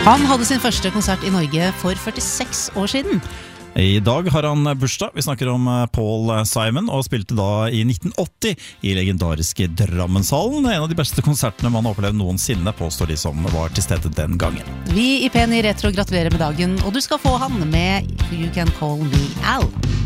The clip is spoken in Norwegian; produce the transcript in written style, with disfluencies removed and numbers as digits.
Han hadde sin første konsert i Norge for 46 år siden. I dag har han bursdag. Vi snakker om Paul Simon, og spilte da i 1980 i legendariske Drammenshallen. En av de beste konsertene man har opplevd noensinne, påstår de som var til stede den gangen. Vi i P9 Retro gratulerer med dagen, og du skal få han med You Can Call Me Al.